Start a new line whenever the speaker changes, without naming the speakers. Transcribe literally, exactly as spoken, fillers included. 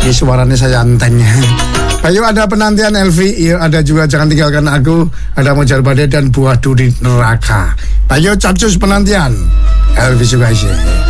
Ki suaranya saya anteng. Ayo ada penantian Elvi, yuk ada juga Jangan Tinggalkan Aku, ada Mojar Badai dan Buah Duri Neraka. Ayo capcus penantian Elvi Sukaisi.